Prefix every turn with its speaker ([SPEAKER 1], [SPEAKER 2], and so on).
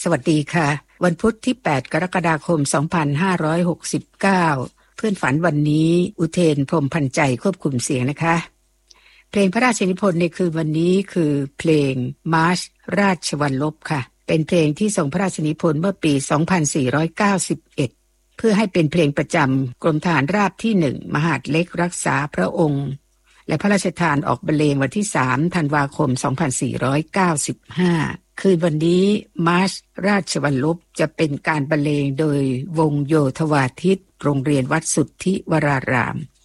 [SPEAKER 1] วัสดีค่ะวันพุธที่8กรกฎาคม2569เพื่อนฝันวันนี้อุเทนพรหมพันใจควบคุมเสียงนะคะเพลงพระราชนิพนธ์ในคืนวันนี้คือเพลงมาร์ชราชวัลลบค่ะเป็นเพลงที่ทรงพระราชนิพนธ์เมื่อปี2491เพื่อให้เป็นเพลงประจำกรมทหารราบที่1มหาดเล็กรักษาพระองค์และพระราชทานออกบรรเลงวันที่3ธันวาคม2495คืนวันนี้มาร์ชราชวัลลบจะเป็นการบรรเลงโดยวงโยธวาทิตโรงเรียนวัดสุทธิวราราม